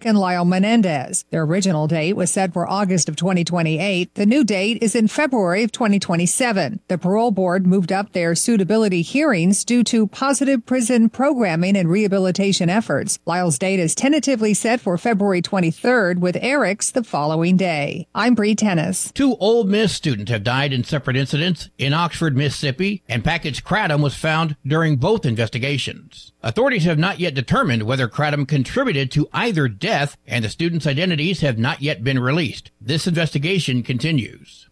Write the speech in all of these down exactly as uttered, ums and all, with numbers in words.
and Lyle Menendez. Their original date was set for August of twenty twenty-eight. The new date is in February of twenty twenty-seven. The parole board moved up their suitability hearings due to positive prison programming and rehabilitation efforts. Lyle's date is tentatively set for February twenty-third, with Eric's the following day. I'm Bree Tennis. Two Ole Miss students have died in separate incidents in Oxford, Mississippi, and packaged kratom was found during both investigations. Authorities have not yet determined whether kratom contributed to either death, and the students' identities have not yet been released. This investigation continues.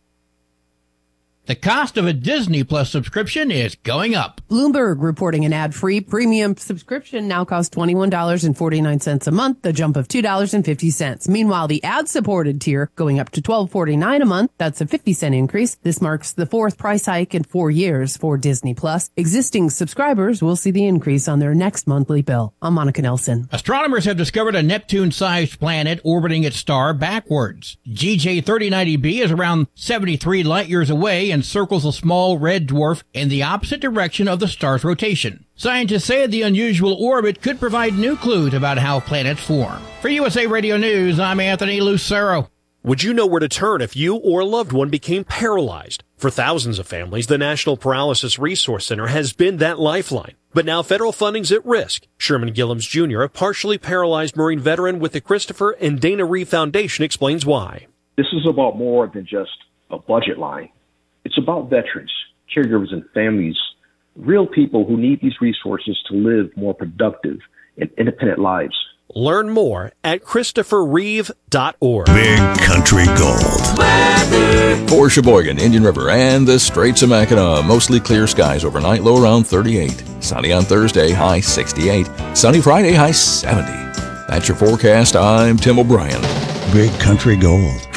The cost of a Disney Plus subscription is going up. Bloomberg reporting an ad-free premium subscription now costs twenty-one dollars and forty-nine cents a month, a jump of two dollars and fifty cents. Meanwhile, the ad-supported tier going up to twelve forty-nine a month. That's a fifty cent increase. This marks the fourth price hike in four years for Disney Plus. Existing subscribers will see the increase on their next monthly bill. I'm Monica Nelson. Astronomers have discovered a Neptune-sized planet orbiting its star backwards. G J thirty ninety b is around seventy-three light years away and circles a small red dwarf in the opposite direction of the star's rotation. Scientists say the unusual orbit could provide new clues about how planets form. For U S A Radio News, I'm Anthony Lucero. Would you know where to turn if you or a loved one became paralyzed? For thousands of families, the National Paralysis Resource Center has been that lifeline. But now federal funding's at risk. Sherman Gillums Junior, a partially paralyzed Marine veteran with the Christopher and Dana Reeve Foundation, explains why. This is about more than just a budget line. It's about veterans, caregivers, and families, real people who need these resources to live more productive and independent lives. Learn more at christopher reeve dot org. Big Country Gold. Weather. For Sheboygan, Indian River, and the Straits of Mackinac, mostly clear skies overnight, low around thirty-eight. Sunny on Thursday, high sixty-eight. Sunny Friday, high seventy. That's your forecast. I'm Tim O'Brien. Big Country Gold.